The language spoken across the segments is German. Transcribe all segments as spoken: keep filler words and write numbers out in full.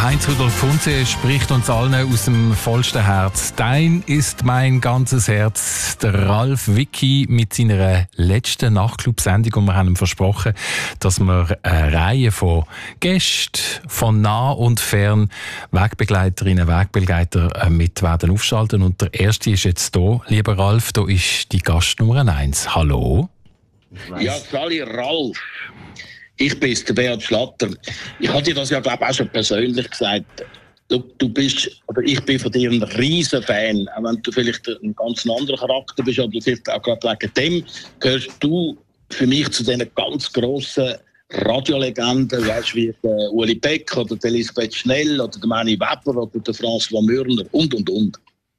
Heinz Rudolf Funze spricht uns allen aus dem vollsten Herz. Dein ist mein ganzes Herz. Der Ralf Wicki mit seiner letzten Nachtclub-Sendung, und wir haben ihm versprochen, dass wir eine Reihe von Gästen von nah und fern, Wegbegleiterinnen, Wegbegleiter mit werden aufschalten. Und der erste ist jetzt hier. Lieber Ralf, da ist die Gast Nummer eins. Hallo. Ja, Sali Ralf. Ich bin der Beat Schlatter. Ich hatte dir das ja, glaube ich, auch schon persönlich gesagt. Du, du bist, oder ich bin von dir ein riesen Fan. Auch wenn du vielleicht ein ganz anderer Charakter bist, oder vielleicht auch gerade wegen dem, gehörst du für mich zu diesen ganz grossen Radiolegenden, weißt, wie der Uli Beck oder der Elisabeth Schnell oder der Manni Weber oder der François Mürner und, und, und.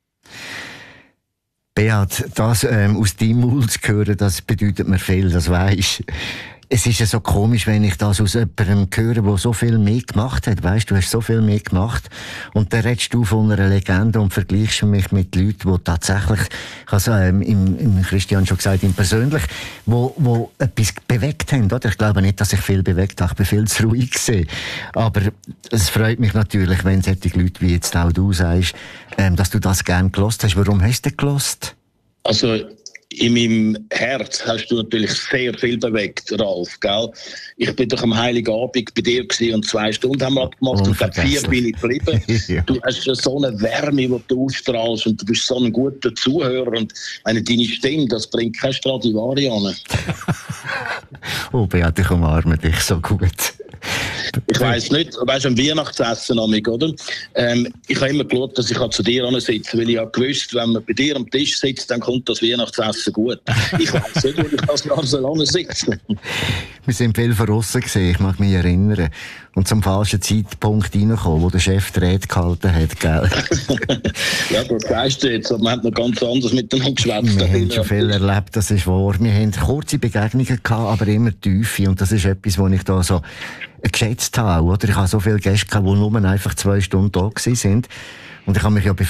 Beat, das ähm, aus deinem Mund zu hören, das bedeutet mir viel, das weisst. Es ist ja so komisch, wenn ich das aus jemandem höre, der so viel mehr gemacht hat. Weisst, du hast so viel mehr gemacht. Und dann redest du von einer Legende und vergleichst mich mit Leuten, die tatsächlich, ich habe ähm, im, im Christian schon gesagt, im Persönlich, wo, wo etwas bewegt haben, oder? Ich glaube nicht, dass ich viel bewegt habe. Ich bin viel zu ruhig gewesen. Aber es freut mich natürlich, wenn solche Leute wie jetzt auch du sagst, ähm, dass du das gerne gelost hast. Warum hast du das gelost? Also, in meinem Herz hast du natürlich sehr viel bewegt, Ralf, gell? Ich bin doch am Heiligen Abend bei dir gewesen und zwei Stunden haben wir abgemacht und ab vier bin ich geblieben. Ja. Du hast so eine Wärme, die du ausstrahlst, und du bist so ein guter Zuhörer, und meine, deine Stimme, das bringt kein Stradivari an. Oh, Beat, ich umarme dich so gut. Ich weiss nicht, weißt du, am Weihnachtsessen, oder? Ähm, ich habe immer geschaut, dass ich zu dir sitze, weil ich habe gewusst, wenn man bei dir am Tisch sitzt, dann kommt das Weihnachtsessen gut. Ich weiss nicht, wo ich das Jahr so lange sitze. Wir sind viel verrissen gewesen, ich mag mich erinnern. Und zum falschen Zeitpunkt reingekommen, wo der Chef die Rede gehalten hat, gell? Ja, das weißt du jetzt, aber wir haben noch ganz anders miteinander geschwätzt. Wir haben schon viel erlebt, das ist wahr. Wir haben kurze Begegnungen gehabt, aber immer tiefe. Und das ist etwas, was ich da so geschätzt habe, oder? Ich habe so viele Gäste gehabt, die nur einfach zwei Stunden da gewesen sind. Und ich habe mich ja